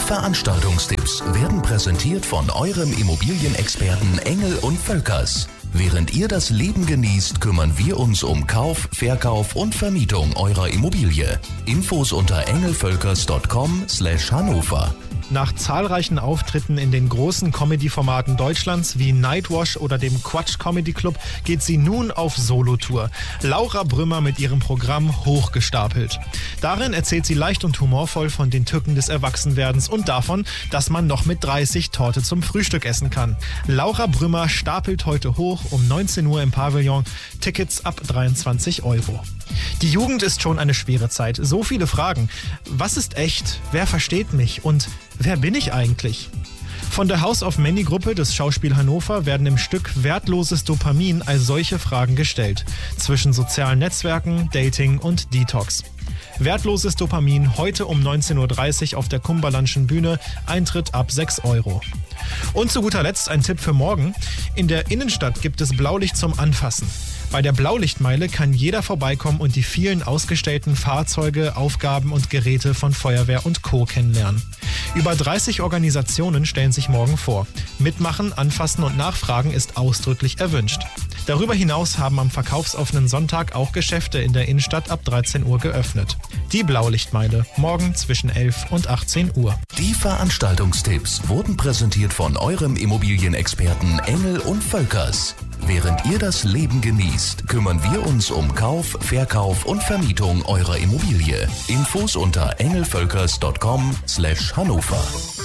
Veranstaltungstipps werden präsentiert von eurem Immobilienexperten Engel und Völkers. Während ihr das Leben genießt, kümmern wir uns um Kauf, Verkauf und Vermietung eurer Immobilie. Infos unter engelvölkers.com/Hannover. Nach zahlreichen Auftritten in den großen Comedy-Formaten Deutschlands wie Nightwash oder dem Quatsch Comedy Club geht sie nun auf Solotour. Laura Brümmer mit ihrem Programm Hochgestapelt. Darin erzählt sie leicht und humorvoll von den Tücken des Erwachsenwerdens und davon, dass man noch mit 30 Torte zum Frühstück essen kann. Laura Brümmer stapelt heute hoch um 19 Uhr im Pavillon. Tickets ab 23 €. Die Jugend ist schon eine schwere Zeit. So viele Fragen. Was ist echt? Wer versteht mich? Und wer bin ich eigentlich? Von der House of Many Gruppe des Schauspiel Hannover werden im Stück Wertloses Dopamin all solche Fragen gestellt. Zwischen sozialen Netzwerken, Dating und Detox. Wertloses Dopamin heute um 19.30 Uhr auf der Kumberlandschen Bühne. Eintritt ab 6 €. Und zu guter Letzt ein Tipp für morgen. In der Innenstadt gibt es Blaulicht zum Anfassen. Bei der Blaulichtmeile kann jeder vorbeikommen und die vielen ausgestellten Fahrzeuge, Aufgaben und Geräte von Feuerwehr und Co. kennenlernen. Über 30 Organisationen stellen sich morgen vor. Mitmachen, anfassen und nachfragen ist ausdrücklich erwünscht. Darüber hinaus haben am verkaufsoffenen Sonntag auch Geschäfte in der Innenstadt ab 13 Uhr geöffnet. Die Blaulichtmeile, morgen zwischen 11 und 18 Uhr. Die Veranstaltungstipps wurden präsentiert von eurem Immobilienexperten Engel und Völkers. Während ihr das Leben genießt, kümmern wir uns um Kauf, Verkauf und Vermietung eurer Immobilie. Infos unter engelvölkers.com/Hannover.